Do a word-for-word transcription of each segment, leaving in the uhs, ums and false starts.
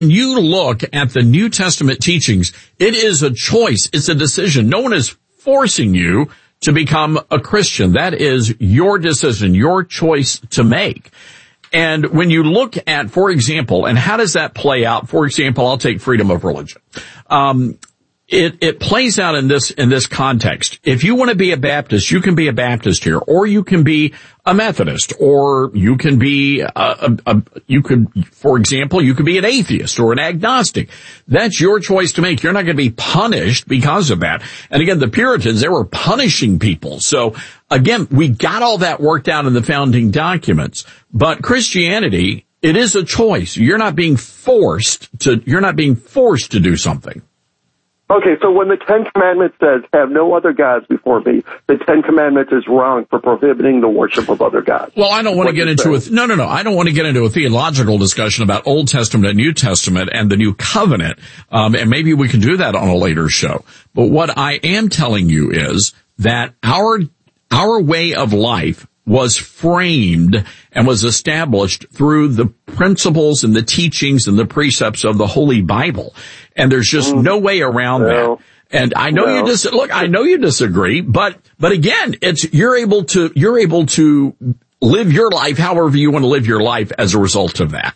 You look at the New Testament teachings, it is a choice. It's a decision. No one is forcing you to become a Christian. That is your decision, your choice to make. And when you look at, for example, and how does that play out? For example, I'll take freedom of religion. Um, It, it plays out in this, in this context. If you want to be a Baptist, you can be a Baptist here, or you can be a Methodist, or you can be, a, a, a, you could, for example, you could be an atheist or an agnostic. That's your choice to make. You're not going to be punished because of that. And again, the Puritans, they were punishing people. So again, we got all that worked out in the founding documents, but Christianity, it is a choice. You're not being forced to, you're not being forced to do something. Okay, so when the Ten Commandments says, have no other gods before me, the Ten Commandments is wrong for prohibiting the worship of other gods. Well, I don't want to get into a, no, no, no, I don't want to get into a theological discussion about Old Testament and New Testament and the New Covenant, um, and maybe we can do that on a later show. But what I am telling you is that our, our way of life was framed and was established through the principles and the teachings and the precepts of the Holy Bible. And there's just mm. no way around no. that. And I know no. you dis- look, I know you disagree, but, but again, it's, you're able to, you're able to live your life however you want to live your life as a result of that.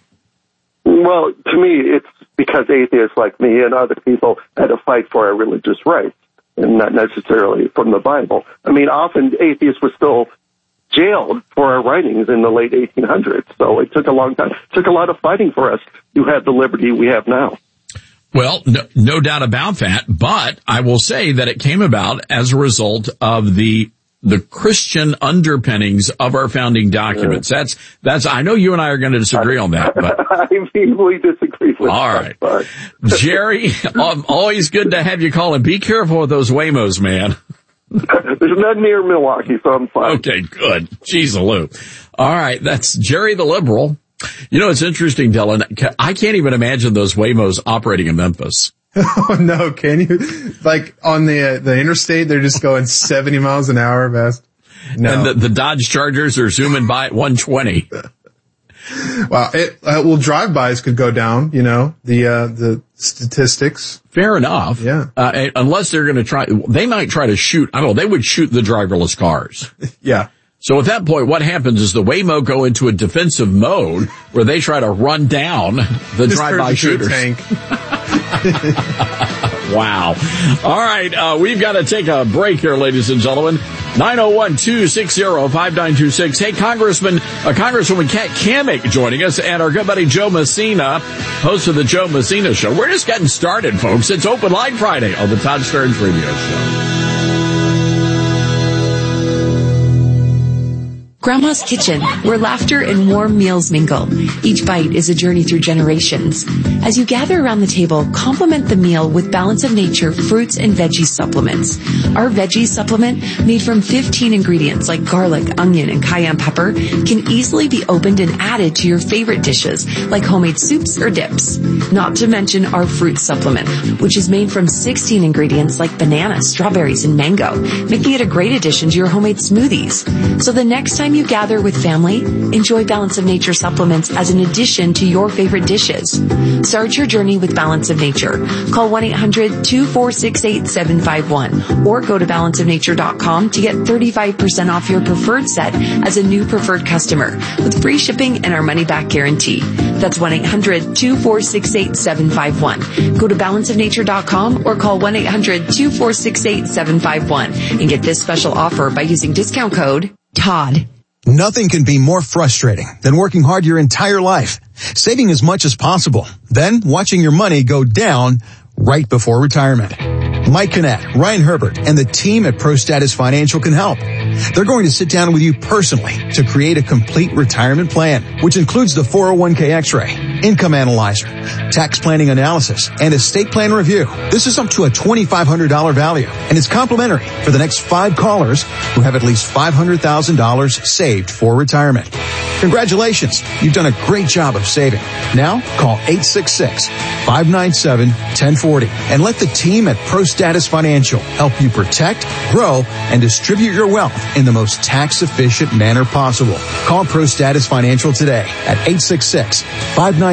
Well, to me, it's because atheists like me and other people had to fight for our religious rights and not necessarily from the Bible. I mean, often atheists were still jailed for our writings in the late eighteen hundreds. So it took a long time. It took a lot of fighting for us to have the liberty we have now. Well, no, no doubt about that. But I will say that it came about as a result of the the Christian underpinnings of our founding documents. Yeah. That's that's. I know you and I are going to disagree on that, but I vehemently disagree with all that. All right, Jerry. Always good to have you call, and be careful with those Waymos, man. There's none near Milwaukee, so I'm fine. Okay, good. Jeez, Lou. All right, that's Jerry the Liberal. You know, it's interesting, Dylan. I can't even imagine those Waymos operating in Memphis. Oh, no, can you? Like, on the uh, the interstate, they're just going seventy miles an hour fast. No. And the, the Dodge Chargers are zooming by at one twenty. Well, it, uh, well, drive-bys could go down, you know, the, uh, the statistics. Fair enough. Yeah. Uh, unless they're going to try, they might try to shoot, I don't know, they would shoot the driverless cars. Yeah. So at that point, what happens is the Waymo go into a defensive mode where they try to run down the Just drive-by shooters. Tank. Wow. All right, uh, we've got to take a break here, ladies and gentlemen. nine oh one, two six zero, five nine two six. Hey, Congressman, uh, Congresswoman Kat Cammack joining us, and our good buddy Joe Messina, host of the Joe Messina Show. We're just getting started, folks. It's Open Line Friday on the Todd Stearns Radio Show. Grandma's Kitchen, where laughter and warm meals mingle. Each bite is a journey through generations. As you gather around the table, complement the meal with Balance of Nature fruits and veggie supplements. Our veggie supplement, made from fifteen ingredients like garlic, onion, and cayenne pepper, can easily be opened and added to your favorite dishes, like homemade soups or dips. Not to mention our fruit supplement, which is made from sixteen ingredients like bananas, strawberries, and mango, making it a great addition to your homemade smoothies. So the next time you gather with family, enjoy Balance of Nature supplements as an addition to your favorite dishes. Start your journey with Balance of Nature. Call one eight hundred, two four six, eight seven five one or go to balance of nature dot com to get thirty-five percent off your preferred set as a new preferred customer with free shipping and our money-back guarantee. That's one eight hundred, two four six, eight seven five one. Go to balance of nature dot com or call one eight hundred, two four six, eight seven five one and get this special offer by using discount code Todd. Nothing can be more frustrating than working hard your entire life, saving as much as possible, then watching your money go down right before retirement. Mike Kinnett, Ryan Herbert, and the team at ProStatus Financial can help. They're going to sit down with you personally to create a complete retirement plan, which includes the four oh one k x-ray, income analyzer, tax planning analysis, and estate plan review. This is up to a twenty-five hundred dollars value, and it's complimentary for the next five callers who have at least five hundred thousand dollars saved for retirement. Congratulations, you've done a great job of saving. Now, call eight six six, five nine seven, one zero four zero and let the team at ProStatus Financial help you protect, grow, and distribute your wealth in the most tax-efficient manner possible. Call ProStatus Financial today at eight six six, five nine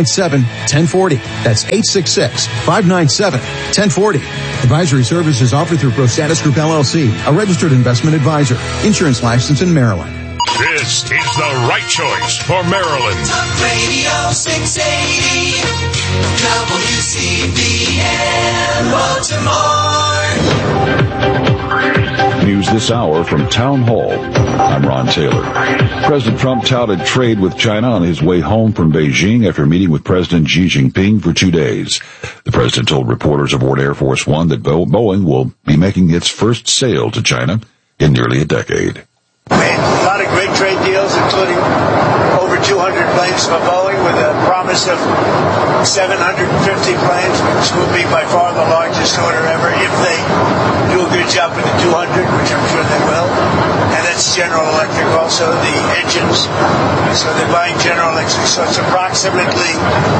nine seven, one zero four zero. That's eight six six, five nine seven, one zero four zero. Advisory services offered through ProStatus Group L L C, a registered investment advisor. Insurance license in Maryland. This is the right choice for Maryland. Talk Radio six eighty, W C B N Baltimore. News this hour from Town Hall. I'm Ron Taylor. President Trump touted trade with China on his way home from Beijing after meeting with President Xi Jinping for two days. The president told reporters aboard Air Force One that Boeing will be making its first sale to China in nearly a decade. Made a lot of great trade deals, including over two hundred planes for Boeing with a promise of seven hundred fifty planes, which will be by far the largest order ever if they do a good job with the two hundred, which I'm sure they will. And that's General Electric also, the engines. So they're buying General Electric. So it's approximately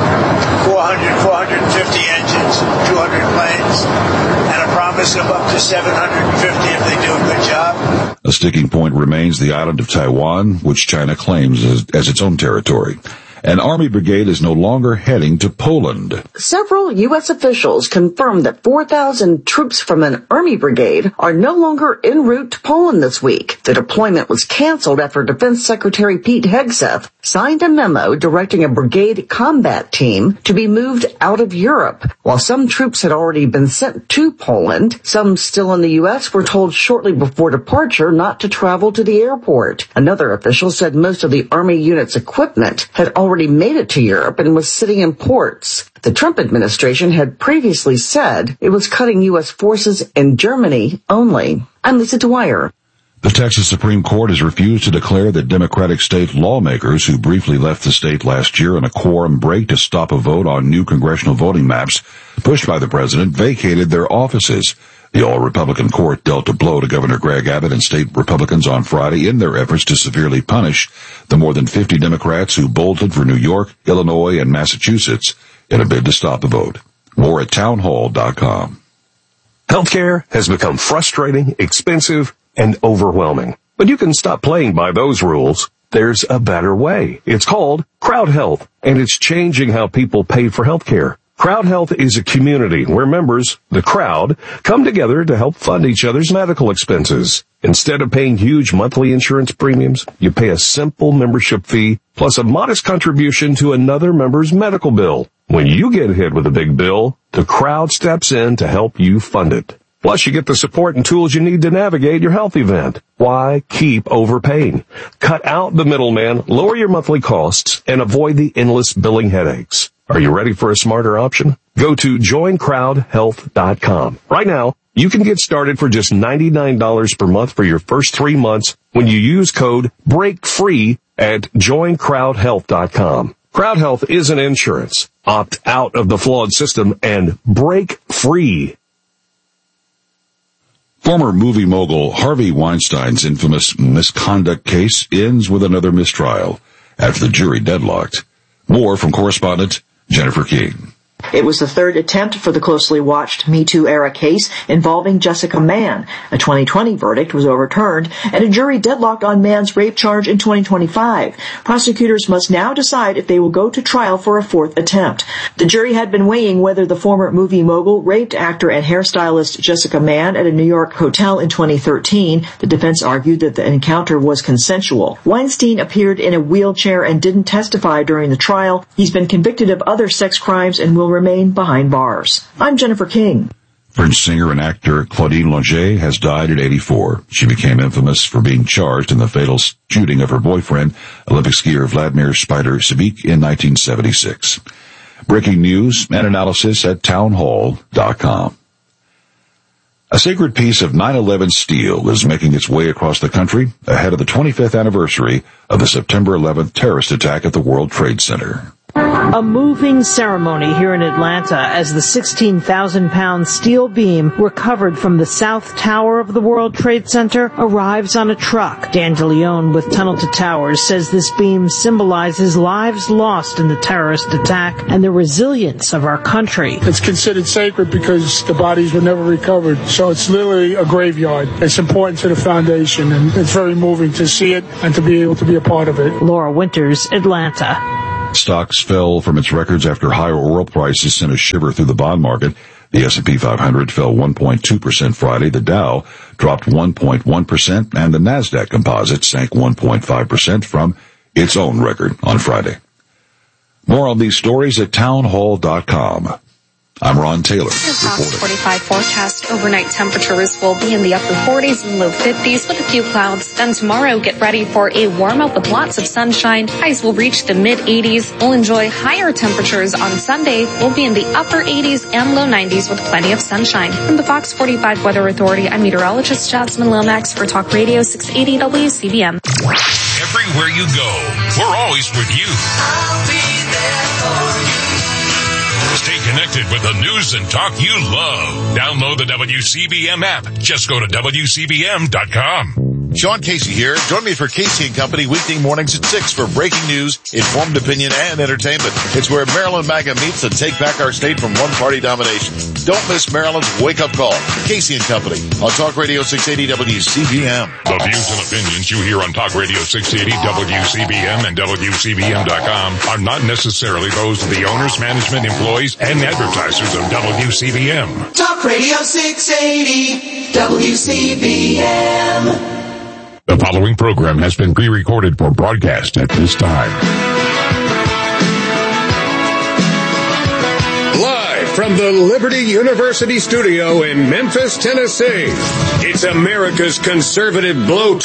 four hundred, four hundred fifty engines, two hundred planes, and a promise of up to seven hundred fifty if they do a good job. A sticking point remains the island of Taiwan, which China claims as, as its own territory. An Army brigade is no longer heading to Poland. Several U S officials confirmed that four thousand troops from an Army brigade are no longer en route to Poland this week. The deployment was canceled after Defense Secretary Pete Hegseth signed a memo directing a brigade combat team to be moved out of Europe. While some troops had already been sent to Poland, some still in the U S were told shortly before departure not to travel to the airport. Another official said most of the Army unit's equipment had already already made it to Europe and was sitting in ports. The Trump administration had previously said it was cutting U S forces in Germany only. I'm Lisa Dwyer. The Texas Supreme Court has refused to declare that Democratic state lawmakers who briefly left the state last year on a quorum break to stop a vote on new congressional voting maps pushed by the president vacated their offices. The all-Republican court dealt a blow to Governor Greg Abbott and state Republicans on Friday in their efforts to severely punish the more than fifty Democrats who bolted for New York, Illinois, and Massachusetts in a bid to stop the vote. More at townhall dot com. Healthcare has become frustrating, expensive, and overwhelming. But you can stop playing by those rules. There's a better way. It's called Crowd Health, and it's changing how people pay for healthcare. Crowd Health is a community where members, the crowd, come together to help fund each other's medical expenses. Instead of paying huge monthly insurance premiums, you pay a simple membership fee plus a modest contribution to another member's medical bill. When you get hit with a big bill, the crowd steps in to help you fund it. Plus, you get the support and tools you need to navigate your health event. Why keep overpaying? Cut out the middleman, lower your monthly costs, and avoid the endless billing headaches. Are you ready for a smarter option? Go to join crowd health dot com. Right now, you can get started for just ninety-nine dollars per month for your first three months when you use code BREAKFREE at join crowd health dot com. Crowd Health isn't insurance. Opt out of the flawed system and break free. Former movie mogul Harvey Weinstein's infamous misconduct case ends with another mistrial after the jury deadlocked. More from correspondent Jennifer King. It was the third attempt for the closely watched Me Too era case involving Jessica Mann. A twenty twenty verdict was overturned, and a jury deadlocked on Mann's rape charge in twenty twenty-five. Prosecutors must now decide if they will go to trial for a fourth attempt. The jury had been weighing whether the former movie mogul raped actor and hairstylist Jessica Mann at a New York hotel in twenty thirteen. The defense argued that the encounter was consensual. Weinstein appeared in a wheelchair and didn't testify during the trial. He's been convicted of other sex crimes and will remain behind bars. I'm Jennifer King. French singer and actor Claudine Longet has died at eighty-four. She became infamous for being charged in the fatal shooting of her boyfriend, Olympic skier Vladimir Spider Sabik, in nineteen seventy-six. Breaking news and analysis at townhall dot com. A sacred piece of nine eleven steel is making its way across the country ahead of the twenty-fifth anniversary of the September eleventh terrorist attack at the World Trade Center. A moving ceremony here in Atlanta as the sixteen thousand pound steel beam recovered from the South Tower of the World Trade Center arrives on a truck. Dan DeLeon with Tunnel to Towers says this beam symbolizes lives lost in the terrorist attack and the resilience of our country. It's considered sacred because the bodies were never recovered, so it's literally a graveyard. It's important to the foundation, and it's very moving to see it and to be able to be a part of it. Laura Winters, Atlanta. Stocks fell from its records after higher oil prices sent a shiver through the bond market. The S and P five hundred fell one point two percent Friday. The Dow dropped one point one percent, and the Nasdaq Composite sank one point five percent from its own record on Friday. More on these stories at townhall dot com. I'm Ron Taylor. The Fox forty-five forecast. Overnight temperatures will be in the upper forties and low fifties with a few clouds. Then tomorrow, get ready for a warm up with lots of sunshine. Highs will reach the mid eighties. We'll enjoy higher temperatures on Sunday. We'll be in the upper eighties and low nineties with plenty of sunshine. From the Fox forty-five Weather Authority, I'm meteorologist Jasmine Lomax for Talk Radio six eighty W C B M. Everywhere you go, we're always with you. I'll be there for you. Stay connected with the news and talk you love. Download the W C B M app. Just go to W C B M dot com. Sean Casey here. Join me for Casey and Company weekday mornings at six for breaking news, informed opinion, and entertainment. It's where Maryland MAGA meets to take back our state from one-party domination. Don't miss Maryland's wake-up call. Casey and Company on Talk Radio six eighty W C B M. The views and opinions you hear on Talk Radio six eighty W C B M and W C B M dot com are not necessarily those of the owners, management, employees, and advertisers of W C B M. Talk Radio six eighty W C B M. The following program has been pre-recorded for broadcast at this time. Live from the Liberty University studio in Memphis, Tennessee, it's America's conservative blow